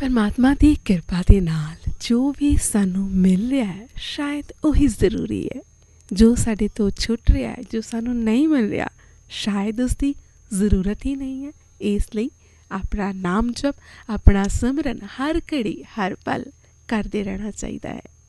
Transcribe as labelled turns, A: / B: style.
A: ਪਰਮਾਤਮਾ ਦੀ ਕਿਰਪਾ ਦੇ ਨਾਲ ਜੋ ਵੀ ਸਾਨੂੰ ਮਿਲ ਰਿਹਾ ਹੈ ਸ਼ਾਇਦ ਉਹੀ ਜ਼ਰੂਰੀ ਹੈ। ਜੋ ਸਾਡੇ ਤੋਂ ਛੁੱਟ ਰਿਹਾ ਹੈ, ਜੋ ਸਾਨੂੰ ਨਹੀਂ ਮਿਲ ਰਿਹਾ, ਸ਼ਾਇਦ ਉਸਦੀ ਜ਼ਰੂਰਤ ਹੀ ਨਹੀਂ ਹੈ। ਇਸ ਲਈ ਆਪਣਾ ਨਾਮ ਜਪ, ਆਪਣਾ ਸਿਮਰਨ ਹਰ ਘੜੀ ਹਰ ਪਲ ਕਰਦੇ ਰਹਿਣਾ ਚਾਹੀਦਾ ਹੈ।